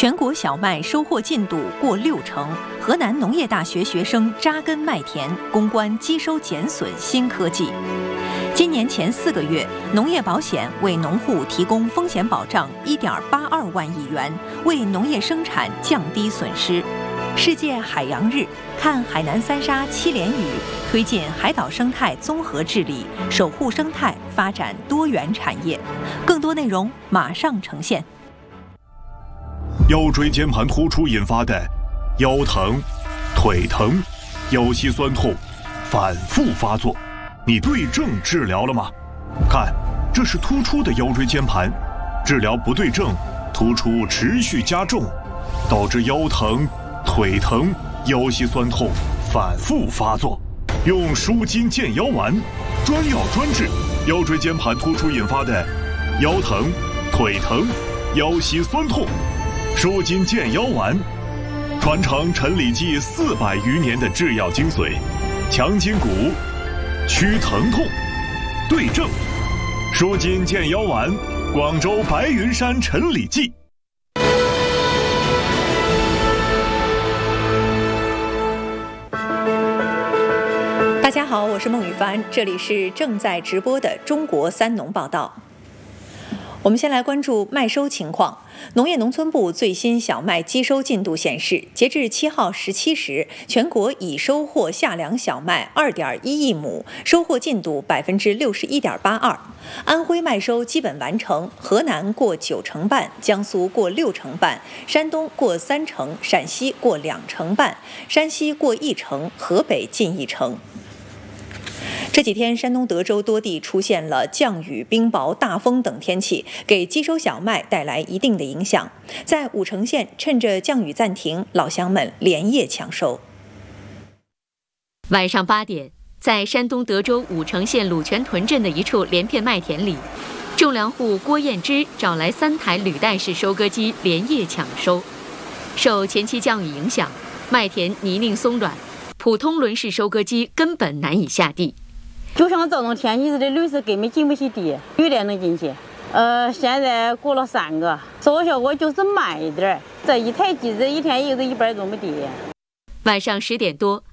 全国小麦收获进度过60%，河南农业大学学生扎根麦田，攻关机收减损新科技。今年前4个月，农业保险为农户提供风险保障1.82万亿元，为农业生产降低损失。世界海洋日，看海南三沙7连雨，推进海岛生态综合治理，守护生态，发展多元产业。更多内容马上呈现。 腰椎间盘突出引发的腰疼、腿疼、腰膝酸痛反复发作，你对症治疗了吗？看，这是突出的腰椎间盘，治疗不对症，突出持续加重，导致腰疼、腿疼、腰膝酸痛反复发作。用舒筋健腰丸，专药专治腰椎间盘突出引发的腰疼、腿疼、腰膝酸痛。舒筋健腰丸，传承陈李济400余年的制药精髓，强筋骨，祛疼痛，对症。舒筋健腰丸，广州白云山陈李济。 大家好，我是孟雨帆，这里是正在直播的中国三农报道。我们先来关注麦收情况。农业农村部最新小麦机收进度显示，截至7号17时，全国已收获夏粮小麦2.1亿亩，收获进度61.82%。安徽麦收基本完成，河南过90%半，江苏过60%半，山东过30%，陕西过20%半，山西过1%，河北近1%。这几天，山东德州多地出现了降雨、冰雹、大风等天气，给机收小麦带来一定的影响。在武城县，趁着降雨暂停，老乡们连夜抢收。 晚上8点，在山东德州武城县鲁泉屯镇的一处连片麦田里，种粮户郭艳芝找来3台履带式收割机连夜抢收。受前期降雨影响，麦田泥泞松软，普通轮式收割机根本难以下地。 就像这种天气似的，驴是根本进不去地，有的能进去。现在过了3个，收获效果就是慢一点。这一台机子一天也就100多亩地。 晚上10点多，